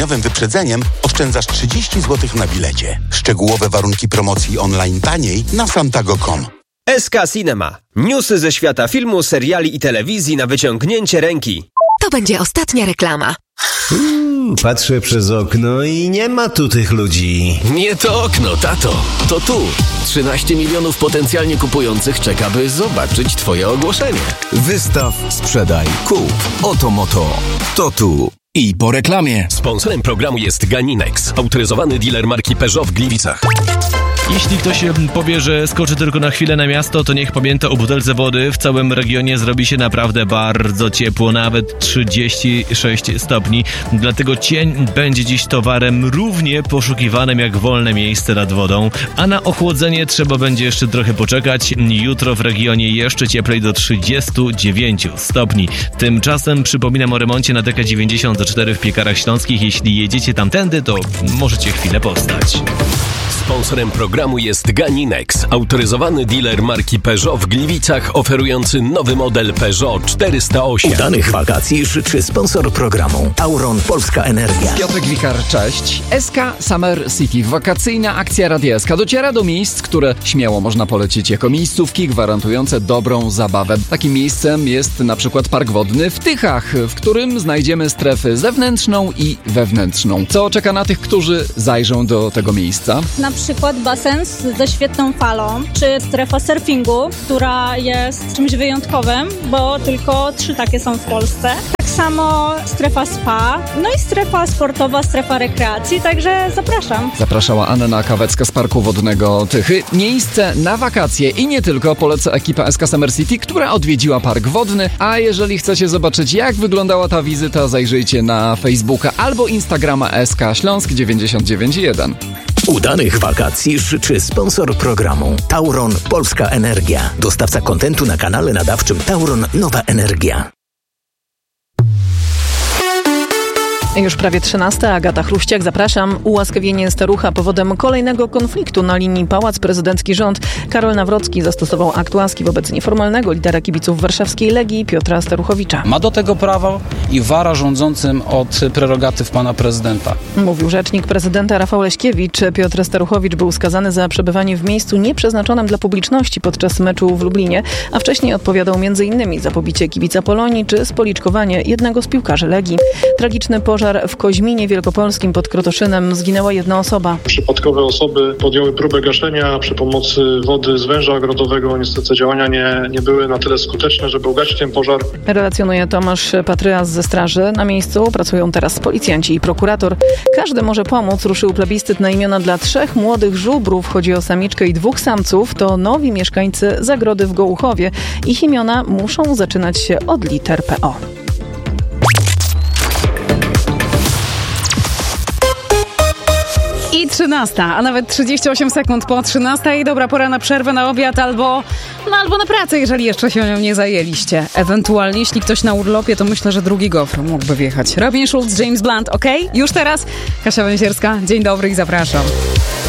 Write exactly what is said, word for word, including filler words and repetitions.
wyprzedzeniem oszczędzasz trzydzieści złotych na bilecie. Szczegółowe warunki promocji online taniej na santago kropka com. S K Cinema. Newsy ze świata filmu, seriali i telewizji na wyciągnięcie ręki. To będzie ostatnia reklama. Hmm, patrzę przez okno i nie ma tu tych ludzi. Nie to okno, tato. To tu. trzynaście milionów potencjalnie kupujących czeka, by zobaczyć twoje ogłoszenie. Wystaw, sprzedaj, kup. Oto moto. To tu. I po reklamie. Sponsorem programu jest Ganinex, autoryzowany dealer marki Peugeot w Gliwicach. Jeśli ktoś powie, że skoczy tylko na chwilę na miasto, to niech pamięta o butelce wody. W całym regionie zrobi się naprawdę bardzo ciepło, nawet trzydzieści sześć stopni. Dlatego cień będzie dziś towarem równie poszukiwanym jak wolne miejsce nad wodą. A na ochłodzenie trzeba będzie jeszcze trochę poczekać. Jutro w regionie jeszcze cieplej do trzydziestu dziewięciu stopni. Tymczasem przypominam o remoncie na D K dziewięćdziesiąt cztery w Piekarach Śląskich. Jeśli jedziecie tamtędy, to możecie chwilę postać. Sponsorem programu jest Ganinex, autoryzowany dealer marki Peugeot w Gliwicach, oferujący nowy model Peugeot czterysta osiem. Udanych wakacji życzy sponsor programu Tauron Polska Energia. Piotrek Wichar, cześć. S K Summer City. Wakacyjna akcja Radia S K dociera do miejsc, które śmiało można polecić jako miejscówki gwarantujące dobrą zabawę. Takim miejscem jest na przykład Park Wodny w Tychach, w którym znajdziemy strefę zewnętrzną i wewnętrzną. Co czeka na tych, którzy zajrzą do tego miejsca? Na przykład basen ze świetną falą, czy strefa surfingu, która jest czymś wyjątkowym, bo tylko trzy takie są w Polsce. Tak samo strefa spa, no i strefa sportowa, strefa rekreacji, także zapraszam. Zapraszała Anna Kawecka z Parku Wodnego Tychy. Miejsce na wakacje i nie tylko poleca ekipa S K Summer City, która odwiedziła Park Wodny, a jeżeli chcecie zobaczyć, jak wyglądała ta wizyta, zajrzyjcie na Facebooka albo Instagrama S K Śląsk dziewięćdziesiąt dziewięć jeden. Udanych wakacji życzy sponsor programu Tauron Polska Energia. Dostawca kontentu na kanale nadawczym Tauron Nowa Energia. Już prawie trzynasta. Agata Chruściak, zapraszam. Ułaskawienie starucha powodem kolejnego konfliktu na linii Pałac Prezydencki-Rząd. Karol Nawrocki zastosował akt łaski wobec nieformalnego lidera kibiców warszawskiej Legii Piotra Staruchowicza. Ma do tego prawo i wara rządzącym od prerogatyw pana prezydenta. Mówił rzecznik prezydenta Rafał Leśkiewicz. Piotr Staruchowicz był skazany za przebywanie w miejscu nieprzeznaczonym dla publiczności podczas meczu w Lublinie, a wcześniej odpowiadał między innymi za pobicie kibica Polonii czy spoliczkowanie jednego z piłkarzy Legii. Tragiczny pożar w Koźminie Wielkopolskim pod Krotoszynem. Zginęła jedna osoba. Przypadkowe osoby podjęły próbę gaszenia przy pomocy wody z węża ogrodowego. Niestety działania nie, nie były na tyle skuteczne, żeby ugasić ten pożar. Relacjonuje Tomasz Patryas ze straży. Na miejscu pracują teraz policjanci i prokurator. Każdy może pomóc. Ruszył plebiscyt na imiona dla trzech młodych żubrów. Chodzi o samiczkę i dwóch samców. To nowi mieszkańcy Zagrody w Gołuchowie. Ich imiona muszą zaczynać się od liter P O. I trzynasta, a nawet trzydzieści osiem sekund po trzynastej. Dobra pora na przerwę, na obiad albo, no, albo na pracę, jeżeli jeszcze się nią nie zajęliście. Ewentualnie, jeśli ktoś na urlopie, to myślę, że drugi gofr mógłby wjechać. Robin Schulz, James Blunt, ok? Już teraz Kasia Węsierska. Dzień dobry i zapraszam.